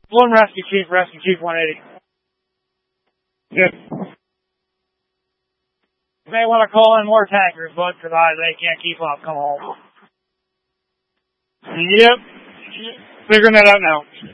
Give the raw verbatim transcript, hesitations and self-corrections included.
One Rescue Chief, Rescue Chief one eighty. Yes. You may want to call in more tankers, bud, because I, they can't keep up. Come home. Yep. Figuring that out now.